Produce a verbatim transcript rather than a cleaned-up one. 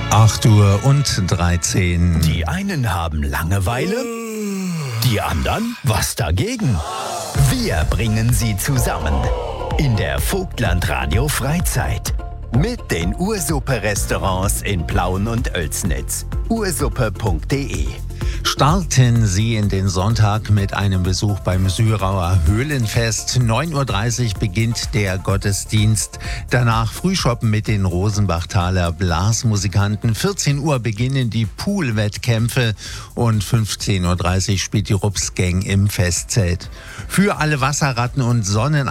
acht Uhr und dreizehn. Die einen haben Langeweile, die anderen was dagegen. Wir bringen sie zusammen in der Vogtland Radio Freizeit mit den Ursuppe-Restaurants in Plauen und Oelsnitz. ursuppe punkt de. Starten Sie in den Sonntag mit einem Besuch beim Syrauer Höhlenfest. neun Uhr dreißig beginnt der Gottesdienst. Danach Frühschoppen mit den Rosenbachtaler Blasmusikanten. vierzehn Uhr beginnen die Poolwettkämpfe und fünfzehn Uhr dreißig spielt die Rups Gang im Festzelt. Für alle Wasserratten und Sonnen